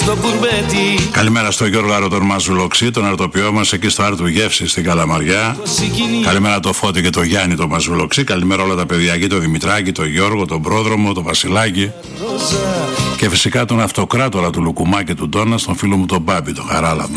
στο κουρμπέτι. Καλημέρα στο Γιώργο Άρο τον Μαζουλοξή, τον αρτοποιό μας εκεί στο Άρτου Γεύση στην Καλαμαριά. Καλημέρα το Φώτη και το Γιάννη τον Μαζουλοξή. Καλημέρα όλα τα παιδιά εκεί, το Δημητράκη, το Γιώργο, τον Πρόδρομο, το Βασιλάκη. Και φυσικά τον Αυτοκράτορα του Λουκουμά και του Ντόνα, τον φίλο μου τον Μπάμπη, τον Χαράλαμπο.